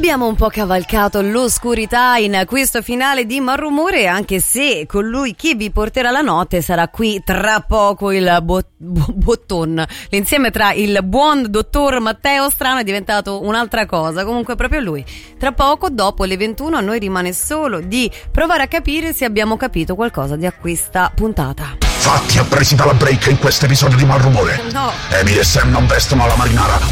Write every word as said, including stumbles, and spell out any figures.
Abbiamo un po' cavalcato l'oscurità in questo finale di Malrumore, anche se colui che vi porterà la notte sarà qui tra poco, il bo- bo- botton. L'insieme tra il buon dottor Matteo Strano è diventato un'altra cosa, comunque proprio lui. Tra poco, dopo le ventuno, a noi rimane solo di provare a capire se abbiamo capito qualcosa di questa puntata. Fatti appresi dalla break in questo episodio di Malrumore. No. Amy e Sam non vestono la marinara,